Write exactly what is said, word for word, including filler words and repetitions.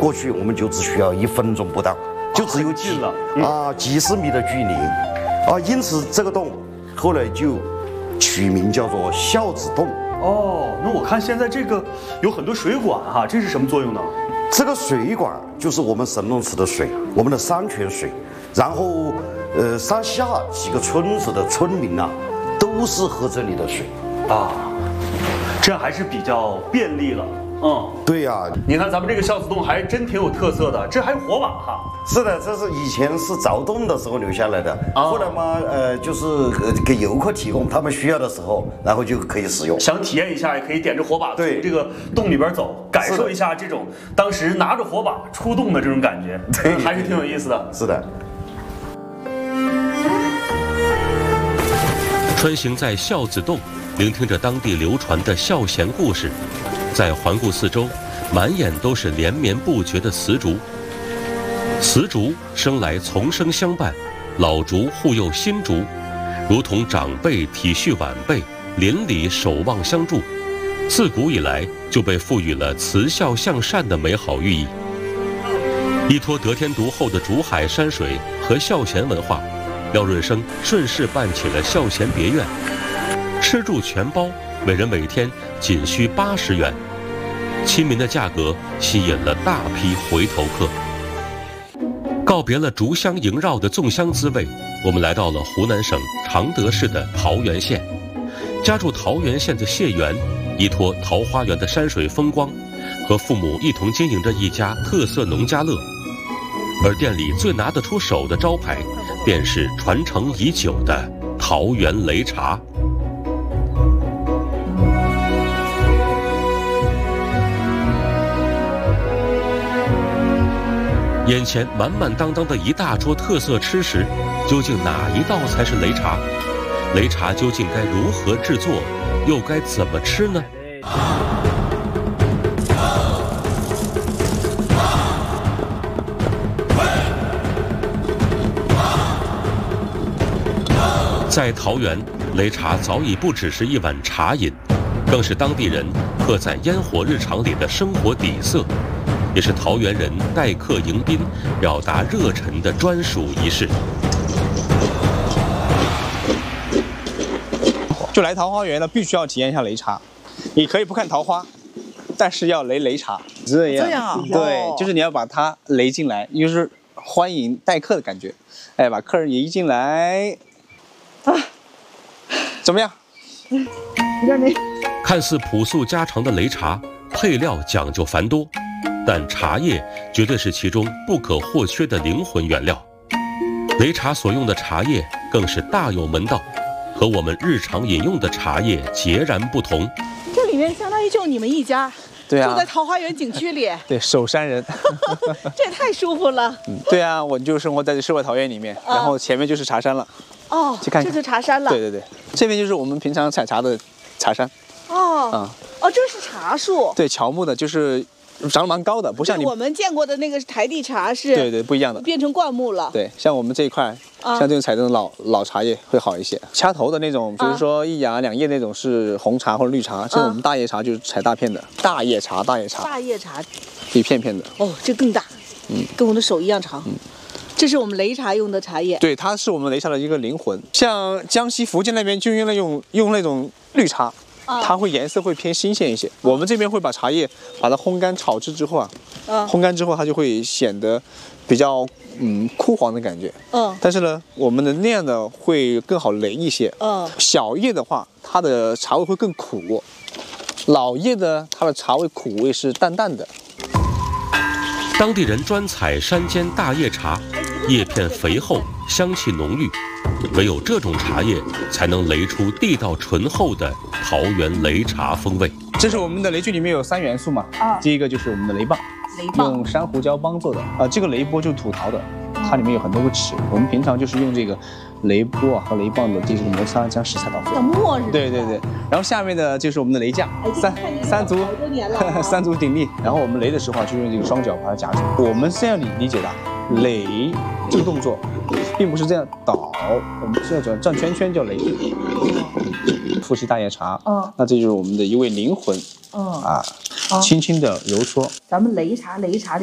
过去我们就只需要一分钟不到，就只有近了啊几十米的距离啊，因此这个洞后来就取名叫做孝子洞。 哦，那我看现在这个有很多水管哈、啊，这是什么作用呢？ 这个水管就是我们神农池的水，我们的山泉水。然后，呃，山下几个村子的村民啊，都是喝这里的水啊，这样还是比较便利了。嗯， 对呀、啊， 你看咱们这个孝子洞还真挺有特色的，这还有火把哈。 是的，这是以前是凿洞的时候留下来的， 啊、 后来嘛，呃，就是给游客提供，他们需要的时候，然后就可以使用。 想体验一下，也可以点着火把从这个洞里边走，感受一下这种当时拿着火把出洞的这种感觉，对，还是挺有意思的。 是的。 穿行在孝子洞，聆听着当地流传的孝贤故事，再环顾四周，满眼都是连绵不绝的丝竹。雌竹生来从生相伴，老竹护佑新竹，如同长辈体恤晚辈，邻里守望相助。自古以来就被赋予了慈孝向善的美好寓意。依托得天独厚的竹海山水和孝贤文化，廖润生顺势办起了孝贤别院，吃住全包，每人每天仅需八十元，亲民的价格吸引了大批回头客。告别了竹香萦绕的粽香滋味，我们来到了湖南省常德市的桃源县。家住桃源县的谢元，依托桃花源的山水风光，和父母一同经营着一家特色农家乐。而店里最拿得出手的招牌，便是传承已久的桃源擂茶。眼前满满当当的一大桌特色吃食，究竟哪一道才是擂茶？擂茶究竟该如何制作，又该怎么吃呢？在桃源，擂茶早已不只是一碗茶饮，更是当地人刻在烟火日常里的生活底色，也是桃源人待客迎宾、表达热忱的专属仪式。 就来桃花源了，必须要体验一下擂茶。你可以不看桃花，但是要擂擂茶。这样， 这样啊？ 对，就是你要把它擂进来，就是欢迎待客的感觉。哎，把客人迎进来。啊，怎么样？ 嗯，让你看似朴素家常的擂茶，配料讲究繁多，但茶叶绝对是其中不可或缺的灵魂原料。擂茶所用的茶叶更是大有门道，和我们日常饮用的茶叶截然不同。 这里面相当于就你们一家， 对啊， 住在桃花源景区里。 对，守山人， 这也太舒服了。 嗯，对啊，我就生活在这世外桃源里面，然后前面就是茶山了。 哦， 去看看， 这是茶山了。 对对对，这边就是我们平常采茶的茶山。 哦， 啊、嗯， 哦，这是茶树。 对，乔木的，就是长得蛮高的，不像你我们见过的那个台地茶是。 对对，不一样的， 变成灌木了。 对，像我们这一块，啊、像这种采这种老老茶叶会好一些。掐头的那种，比如说一芽两叶那种是红茶或者绿茶，像、啊、我们大叶茶就是采大片的，大叶茶，大叶茶。 大叶茶， 一片片的。 哦，这更大， 嗯， 跟我的手一样长。 嗯。 这是我们擂茶用的茶叶， 对，它是我们擂茶的一个灵魂。像江西、福建那边就用那种用那种绿茶，啊、它会颜色会偏新鲜一些。啊、我们这边会把茶叶把它烘干炒制之后啊，啊烘干之后它就会显得比较嗯枯黄的感觉。嗯，但是呢，我们的那样的会更好擂一些。嗯，小叶的话，它的茶味会更苦；老叶的它的茶味苦味是淡淡的。 当地人专采山间大叶茶，叶片肥厚，香气浓郁，唯有这种茶叶才能擂出地道醇厚的桃源擂茶风味。 这是我们的擂具里面有三元素嘛？啊，第一个就是我们的擂棒， 擂棒用珊瑚礁帮做的啊、呃，这个擂钵就是土陶的，它里面有很多个齿，我们平常就是用这个擂钵啊和擂棒的这个摩擦将食材捣碎。 像磨似的。 对对对，然后下面的就是我们的擂架，三三足三足鼎立，然后我们擂的时候啊，就用这个双脚把它夹住。我们是这样理理解的，擂这个动作，并不是这样倒，我们是要转转圈圈叫擂。富硒大叶茶，嗯，那这就是我们的一味灵魂，嗯啊，轻轻的揉搓。 咱们擂茶擂茶里。